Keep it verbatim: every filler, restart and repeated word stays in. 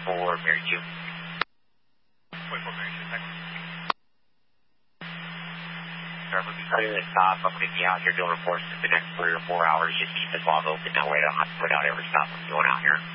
for Mary Q. twenty-four Mary Q, thanks. Sir, we'll be clear to stop. I'm going to be out here doing reports for the next three or four hours. Just keep this log open. That way I don't have to put out every stop I'm doing out here.